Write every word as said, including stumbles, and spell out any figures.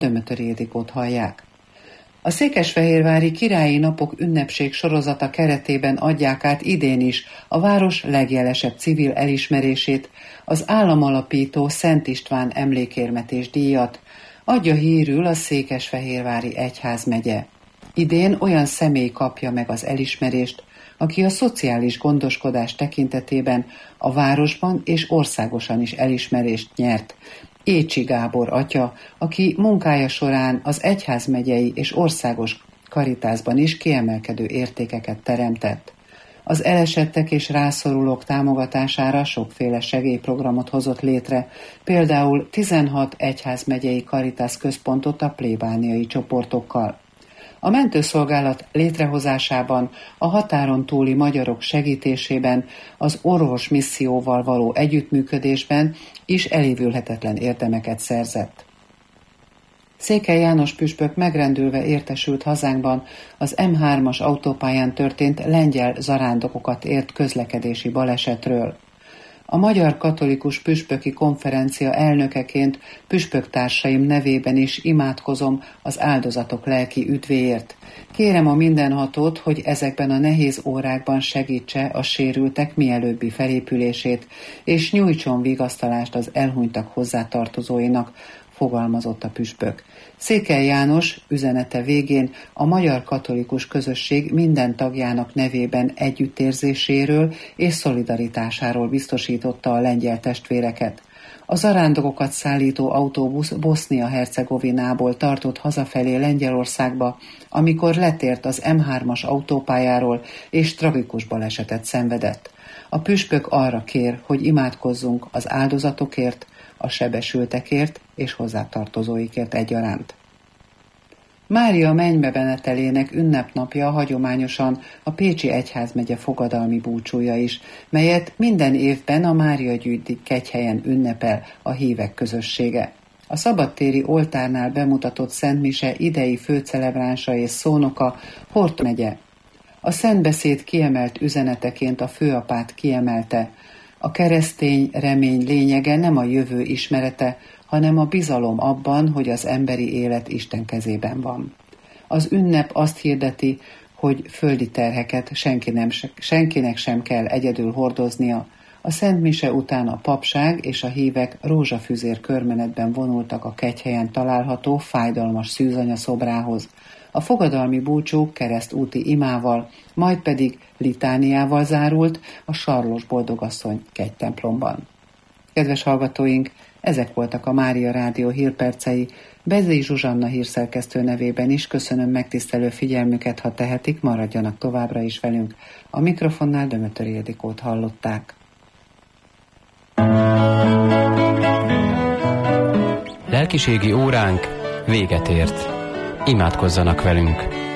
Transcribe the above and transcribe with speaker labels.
Speaker 1: Dömötöri Ildikót hallják. A székesfehérvári királyi napok ünnepség sorozata keretében adják át idén is a város legjelesebb civil elismerését, az államalapító Szent István emlékérmet és díjat, adja hírül a Székesfehérvári Egyházmegye. Idén olyan személy kapja meg az elismerést, aki a szociális gondoskodás tekintetében a városban és országosan is elismerést nyert. Écsi Gábor atya, aki munkája során az egyházmegyei és országos Caritasban is kiemelkedő értékeket teremtett. Az elesettek és rászorulók támogatására sokféle segélyprogramot hozott létre, például tizenhat egyházmegyei Caritas központot a plébániai csoportokkal. A mentőszolgálat létrehozásában, a határon túli magyarok segítésében, az orvos misszióval való együttműködésben is elévülhetetlen érdemeket szerzett. Székely János püspök megrendülve értesült hazánkban az M hármas autópályán történt lengyel zarándokokat ért közlekedési balesetről. A Magyar Katolikus Püspöki Konferencia elnökeként püspöktársaim nevében is imádkozom az áldozatok lelki üdvéért. Kérem a mindenhatót, hogy ezekben a nehéz órákban segítse a sérültek mielőbbi felépülését, és nyújtson vigasztalást az elhunytak hozzátartozóinak, fogalmazott a püspök. Székely János üzenete végén a magyar katolikus közösség minden tagjának nevében együttérzéséről és szolidaritásáról biztosította a lengyel testvéreket. A zarándokokat szállító autóbusz Bosznia-Hercegovinából tartott hazafelé Lengyelországba, amikor letért az M hármas autópályáról és tragikus balesetet szenvedett. A püspök arra kér, hogy imádkozzunk az áldozatokért, a sebesültekért és hozzátartozóikért egyaránt. Mária mennybe menetelének ünnepnapja hagyományosan a Pécsi Egyházmegye fogadalmi búcsúja is, melyet minden évben a Mária Gyűjti kegyhelyen ünnepel a hívek közössége. A szabadtéri oltárnál bemutatott szentmise idei főcelebránsa és szónoka Horthy megye. A szentbeszéd kiemelt üzeneteként a főapát kiemelte: a keresztény remény lényege nem a jövő ismerete, hanem a bizalom abban, hogy az emberi élet Isten kezében van. Az ünnep azt hirdeti, hogy földi terheket senki nem, senkinek sem kell egyedül hordoznia. A Szent Mise után a papság és a hívek rózsafüzér körmenetben vonultak a kegyhelyen található fájdalmas szűzanya szobrához. A fogadalmi búcsú keresztúti imával, majd pedig litániával zárult a Sarlos Boldogasszony kegytemplomban. Kedves hallgatóink, ezek voltak a Mária Rádió hírpercei. Bezély Zsuzsanna hírszerkesztő nevében is köszönöm megtisztelő figyelmüket, ha tehetik, maradjanak továbbra is velünk. A mikrofonnál Dömötöri Ildikót hallották.
Speaker 2: Lelkiségi óránk véget ért. Imádkozzanak velünk!